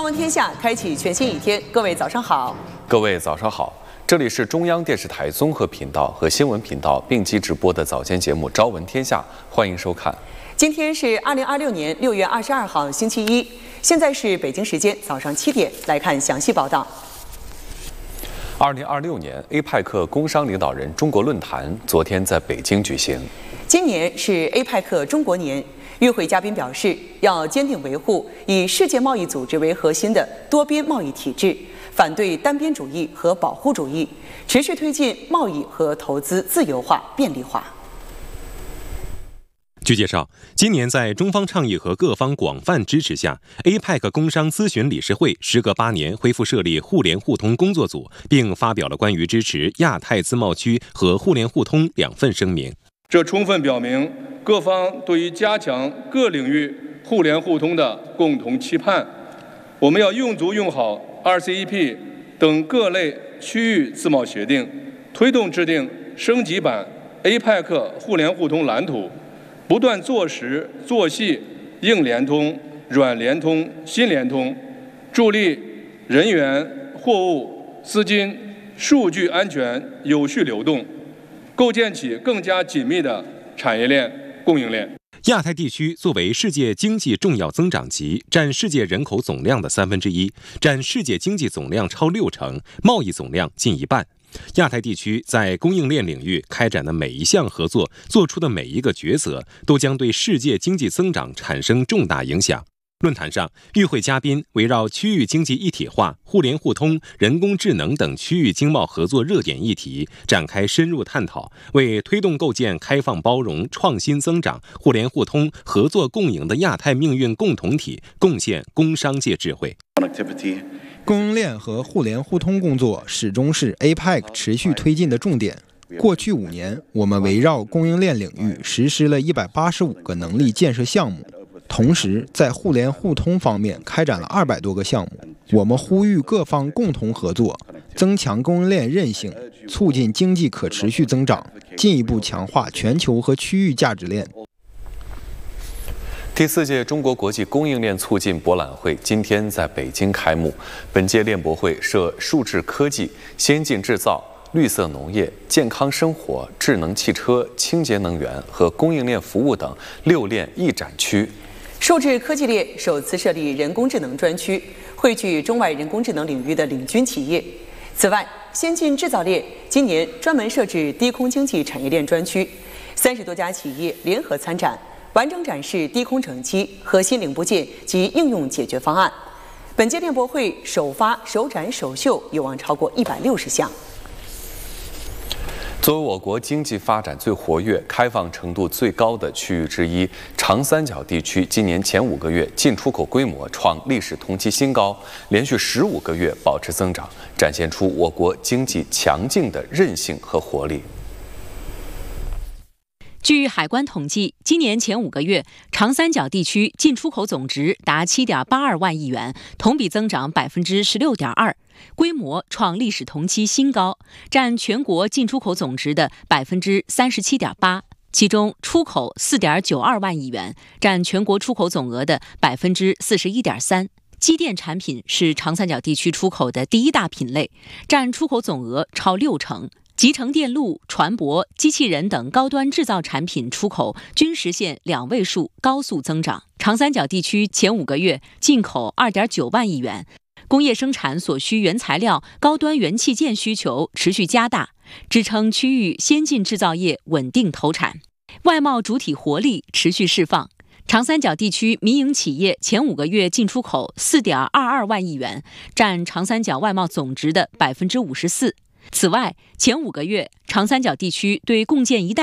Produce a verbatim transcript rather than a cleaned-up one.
闻天下开启全新一天，各位早上好。 各位早上好，这里是中央电视台综合频道和新闻频道并机直播的早间节目《朝闻天下》，欢迎收看。 今天是二零二六年六月二十二号，星期一，现在是北京时间早上七点，来看详细报道。 二零二六年 A P E C 工商领导人中国论坛昨天在北京举行。 今年是 A P E C 中国年。与会嘉宾表示，要坚定维护以世界贸易组织为核心的多边贸易体制，反对单边主义和保护主义，持续推进贸易和投资自由化、便利化。 据介绍，今年在中方倡议和各方广泛支持下 ，A P E C 工商咨询理事会时隔八年恢复设立互联互通工作组，并发表了关于支持亚太自贸区和互联互通两份声明。 这充分表明各方对于加强各领域互联互通的共同期盼。我们要用足用好 R C E P 等各类区域自贸协定，推动制定升级版 A P E C 互联互通蓝图，不断做实做细硬联通、软联通、新联通，助力人员、货物、资金、数据安全有序流动，构建起更加紧密的产业链、供应链。 亚太地区作为世界经济重要增长极，占世界人口总量的三分之一，占世界经济总量超六成，贸易总量近一半。亚太地区在供应链领域开展的每一项合作，做出的每一个抉择，都将对世界经济增长产生重大影响。论坛上，与会嘉宾围绕区域经济一体化、互联互通、人工智能等区域经贸合作热点议题展开深入探讨，为推动构建开放包容、创新增长、互联互通、合作共赢的亚太命运共同体贡献工商界智慧。 供应链和互联互通工作始终是 A P E C 持续推进的重点。过去五年，我们围绕供应链领域实施了一百八十五个能力建设项目。同时，在互联互通方面开展了二百多个项目。我们呼吁各方共同合作，增强供应链韧性，促进经济可持续增长，进一步强化全球和区域价值链。 第四届中国国际供应链促进博览会今天在北京开幕。本届链博会设数字科技、先进制造、绿色农业、健康生活、智能汽车、清洁能源和供应链服务等六链一展区。 数字科技链首次设立人工智能专区，汇聚中外人工智能领域的领军企业。此外，先进制造链今年专门设置低空经济产业链专区，三十多家企业联合参展，完整展示低空整机、核心零部件及应用解决方案。本届链博会首发、首展、首秀有望超过一百六十项。 作为我国经济发展最活跃、开放程度最高的区域之一，长三角地区今年前五个月进出口规模创历史同期新高，连续十五个月保持增长，展现出我国经济强劲的韧性和活力。 据海关统计，今年前五个月，长三角地区进出口总值达七点八二万亿元，同比增长百分之十六点二，规模创历史同期新高，占全国进出口总值的百分之三十七点八。其中，出口四点九二万亿元，占全国出口总额的百分之四十一点三。机电产品是长三角地区出口的第一大品类，占出口总额超六成。集成电路、船舶、机器人等高端制造产品出口均实现两位数高速增长。长三角地区前五个月进口 二点九万亿元，工业生产所需原材料、高端元器件需求持续加大，支撑区域先进制造业稳定投产，外贸主体活力持续释放。长三角地区民营企业前五个月进出口 四点二二万亿元，占长三角外贸总值的百分之五十四。此外，前五个月，长三角地区对共建“一带